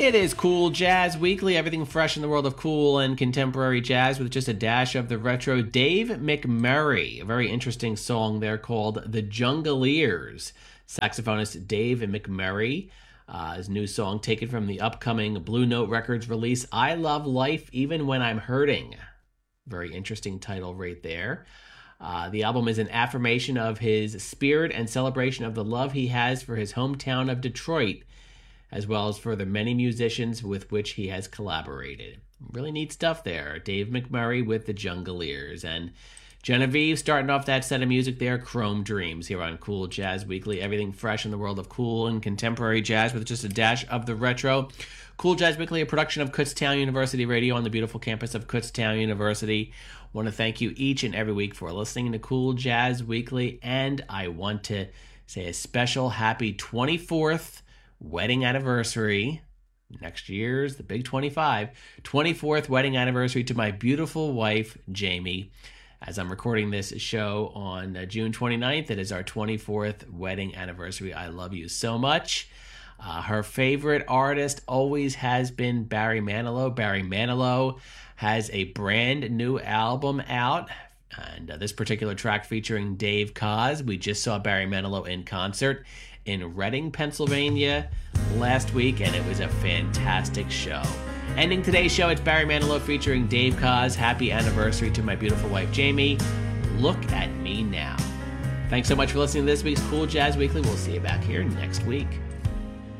It is Cool Jazz Weekly, everything fresh in the world of cool and contemporary jazz with just a dash of the retro. Dave McMurray, a very interesting song there called The Jungleers. Saxophonist Dave McMurray, his new song taken from the upcoming Blue Note Records release, I Love Life Even When I'm Hurting. Very interesting title right there. The album is an affirmation of his spirit and celebration of the love he has for his hometown of Detroit, as well as for the many musicians with which he has collaborated. Really neat stuff there. Dave McMurray with the Jungleers. And Genevieve starting off that set of music there, Chrome Dreams, here on Cool Jazz Weekly. Everything fresh in the world of cool and contemporary jazz with just a dash of the retro. Cool Jazz Weekly, a production of Kutztown University Radio on the beautiful campus of Kutztown University. Want to thank you each and every week for listening to Cool Jazz Weekly. And I want to say a special happy 24th wedding anniversary. Next year's the big 24th wedding anniversary to my beautiful wife, Jamie. As I'm recording this show on June 29th, it is our 24th wedding anniversary. I love you so much. Her favorite artist always has been Barry Manilow. Barry Manilow has a brand new album out, and this particular track featuring Dave Koz. We just saw Barry Manilow in concert in Reading, Pennsylvania last week, and it was a fantastic show. Ending today's show, it's Barry Manilow featuring Dave Koz. Happy anniversary to my beautiful wife, Jamie. Look at me now. Thanks so much for listening to this week's Cool Jazz Weekly. We'll see you back here next week.